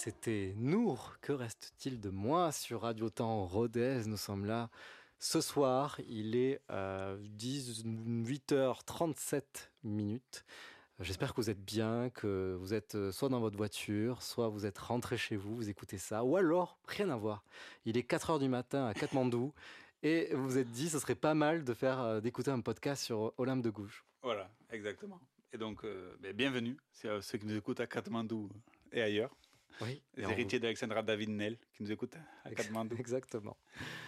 C'était Nour. Que reste-t-il de moi sur Radio Temps Rodez? Nous sommes là ce soir. Il est 18h37 minutes. J'espère que vous êtes bien, que vous êtes soit dans votre voiture, soit vous êtes rentré chez vous, vous écoutez ça, ou alors, rien à voir. Il est 4 heures du matin à Katmandou et vous vous êtes dit, ce serait pas mal de faire d'écouter un podcast sur Olympe de Gouges. Voilà, exactement. Et donc, bienvenue, c'est à ceux qui nous écoutent à Katmandou et ailleurs. Oui, Les héritiers d'Alexandra David-Nel qui nous écoutent à Katmandou. Exactement.